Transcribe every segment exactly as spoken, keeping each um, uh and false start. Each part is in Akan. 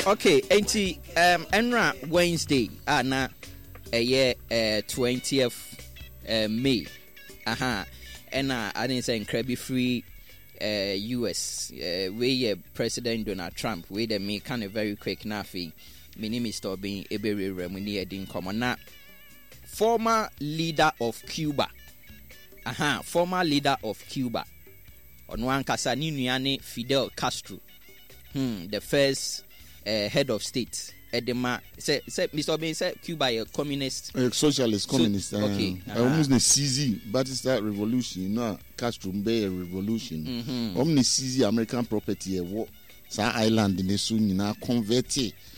Okay, enti um enra Wednesday ana eye uh twentieth uh, May. Aha. Ena I didn't say incredibly free uh U S uh we President Donald Trump we the me kind of very quick nafi. My name is Tobin Ebere Remuni Edin Komona. Former leader of Cuba. Aha, former leader of Cuba. Onwan kasa ni nuane Fidel Castro. Hmm, the first Uh, head of state Edema say say Mister Obin say Cuba a communist uh, socialist communist so, okay uh, almost the C Z Batista revolution you know Castro Bay revolution mm-hmm. um the C Z American property e wo sa island in so nyina convert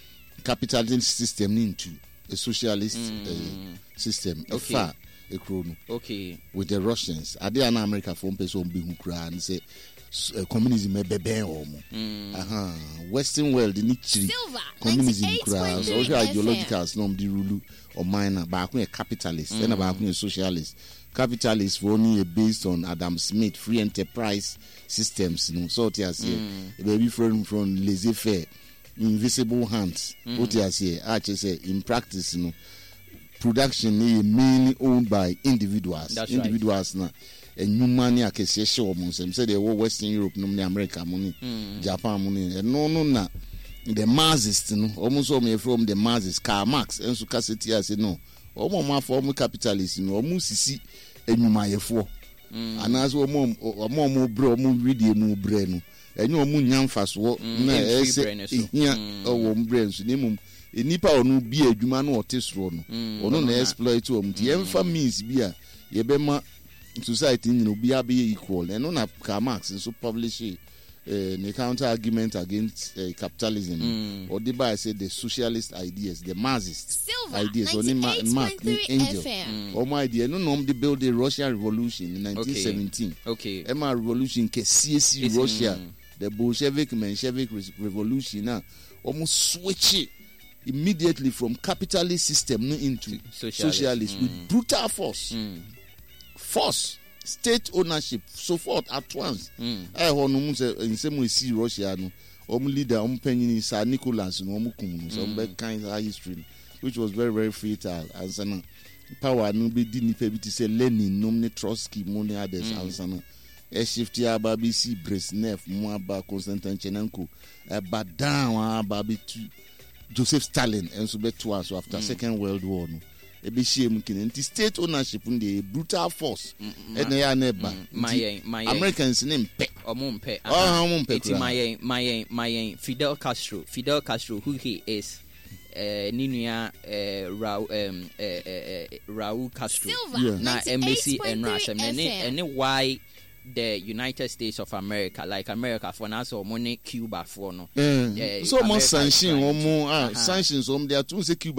capitalist system into a socialist mm. uh, system okay. Far a chrono okay with the Russians ade an America for person be hu kra and say Uh, communism ebebe omo aha western world ni chiri communism kura so ideologicals no di rule or minor ba ko capitalist mm. and ba ko socialist capitalist for only based on Adam Smith free enterprise systems no so it is mm. baby from from laissez-faire invisible hands mm. what you say actually say in practice no production is mainly owned by individuals. That's individuals right. na and new money I can say show them say they were Western Europe no America money mm. Japan money and no no na the masses no almost all me from the masses Karl Marx and so cassette I say no almost my form capitalist no almost see enuma yefo and as o mom o mom mo bro mo read mo bre no enyo mo nyamfa so na ese hia o mo bre so ni mum enipa onu bi adwuma no otesro no ono na exploit o mti emfa means bi a ye be ma society ni no bi be equal and no Karl Marx so publish uh, the counter argument against uh, capitalism mm. or the by say the socialist ideas the Marxist Silver, ideas only Mark the angel mm. or my idea no no they build the Russian revolution in nineteen seventeen okay Emma revolution ke C S C Russia mm. the Bolshevik Menshevik revolution now almost switch it immediately from capitalist system no into socialist, socialist mm. with brutal force mm. force state ownership so forth at once eh hono mu se nsem we see Russia no om leader om penyin Sir Nicholas no om kum no so be kind history which was very very fatal ansana power no be di nipa bi ti say Lenin no ne Trotsky mo ne others ansana e shift ya ba bi si Brezhnev mo aba Konstantin Chenenko e ba down aba bi to Joseph Stalin and so be two so after mm. second world war no e be shame kin state ownership in the brutal force e na ya na ba my my Americans ni mpe omo mpe oh omo mpe my my my Fidel Castro Fidel Castro who he is uh, Ninuya uh, Raul um, uh, uh, Raul Castro yeah. na embassy and Russia and and why the United States of America, like America for now, so money Cuba for no. Mm. Uh, so much sanctions, ah, sanctions, um, they are too Cuba.